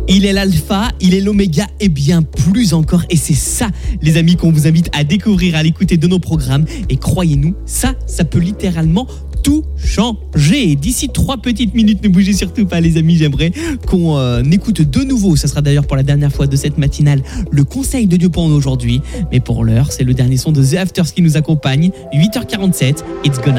Il est l'alpha, il est l'oméga et bien plus encore. Et c'est ça, les amis, qu'on vous invite à découvrir, à l'écouter de nos programmes. Et croyez-nous, ça peut littéralement tout changer. D'ici 3 petites minutes, ne bougez surtout pas, les amis. J'aimerais qu'on écoute de nouveau, ça sera d'ailleurs pour la dernière fois de cette matinale, le conseil de Dieu pour nous aujourd'hui. Mais pour l'heure, c'est le dernier son de The Afters qui nous accompagne. 8h47, It's Gonna